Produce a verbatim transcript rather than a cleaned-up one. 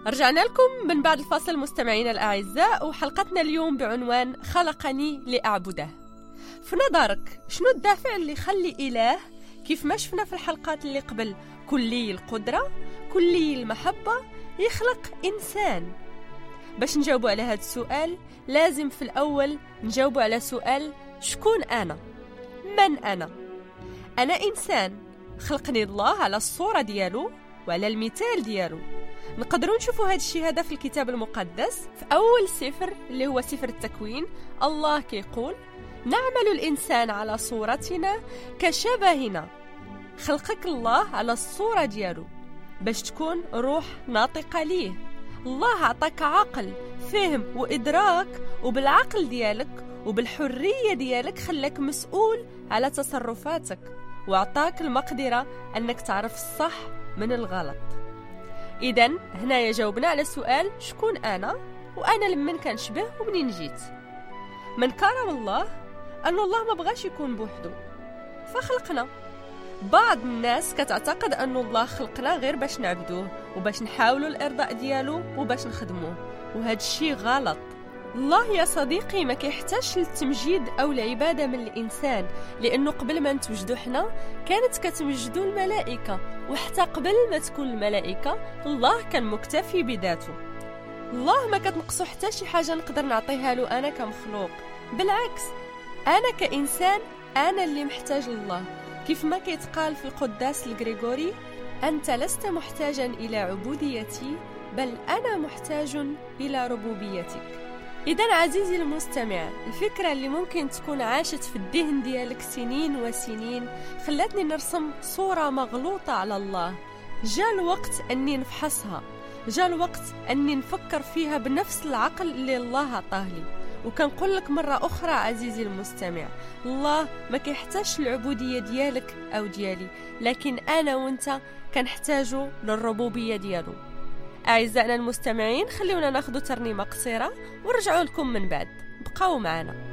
رجعنا لكم من بعد الفاصل مستمعينا الأعزاء، وحلقتنا اليوم بعنوان خلقني لأعبده. في نظرك شنو الدافع اللي يخلي إله كيف ما شفنا في الحلقات اللي قبل كلي القدرة كلي المحبة يخلق إنسان؟ باش نجاوبوا على هذا السؤال لازم في الأول نجاوبوا على سؤال: شكون أنا؟ من أنا؟ أنا إنسان خلقني الله على الصورة ديالو وعلى المثال ديالو. نقدروا نشوفوا هذا الشيء هذا في الكتاب المقدس في أول سفر اللي هو سفر التكوين. الله كيقول: نعمل الإنسان على صورتنا كشبهنا. خلقك الله على الصورة ديالو باش تكون روح ناطقة ليه. الله عطاك عقل، فهم وإدراك، وبالعقل ديالك وبالحرية ديالك خلاك مسؤول على تصرفاتك، وعطاك المقدرة أنك تعرف الصح من الغلط. إذن هنا جاوبنا على سؤال: شكون أنا؟ وأنا لمن كنشبه ومنين جيت؟ من كرم الله أن الله ما بغاش يكون بوحده فخلقنا. بعض الناس كتعتقد أن الله خلقنا غير باش نعبدوه وباش نحاولوا الإرضاء ديالو وباش نخدموه، وهذا الشيء غلط. الله يا صديقي ما كيحتاجش للتمجيد أو العبادة من الإنسان، لأنه قبل ما نتوجدوا حنا كانت كتمجدوا الملائكة، وحتى قبل ما تكون الملائكة الله كان مكتفي بذاته. الله ما كتنقصوا حتى شي حاجة نقدر نعطيها له أنا كمخلوق، بالعكس أنا كإنسان أنا اللي محتاج لله. كيف ما كيتقال في القداس الغريغوري: أنت لست محتاجا إلى عبوديتي بل أنا محتاج إلى ربوبيتك. إذن عزيزي المستمع، الفكرة اللي ممكن تكون عاشت في الذهن ديالك سنين وسنين خلتني نرسم صورة مغلوطة على الله. جاء الوقت أني نفحصها، جاء الوقت أني نفكر فيها بنفس العقل اللي الله عطاه لي. وكنقول لك مرة أخرى عزيزي المستمع، الله ما كيحتاجش العبودية ديالك أو ديالي، لكن أنا وانت كنحتاجوا للربوبية ديالو. أعزائنا المستمعين، خلونا ناخذ ترنيمة قصيرة ونرجعوا لكم من بعد. بقاو معنا.